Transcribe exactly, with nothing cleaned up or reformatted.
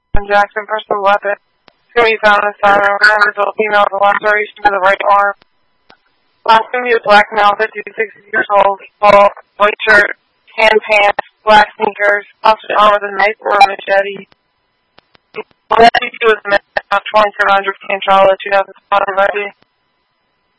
in Jackson, personal weapon. It's going to be found in the side of an adult female with a laceration to the right arm. Last name is black male, fifty-six years old, tall, white shirt, tan pants, black sneakers, also armed with a knife or a machete. That was a man of twenty-seven hundred Cantrella, two thousand one, ready.